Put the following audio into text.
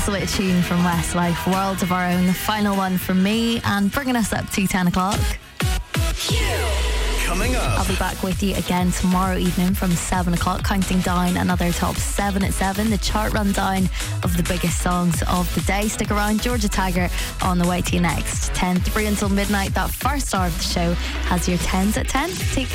Sweet tune from Westlife, World of Our Own, the final one from me, and bringing us up to 10 o'clock. Coming up, I'll be back with you again tomorrow evening from 7 o'clock, counting down another top 7 at 7, the chart rundown of the biggest songs of the day. Stick around, Georgia Tiger on the way to you next. 10 3 until midnight. That first hour of the show has your 10s at 10. Take care.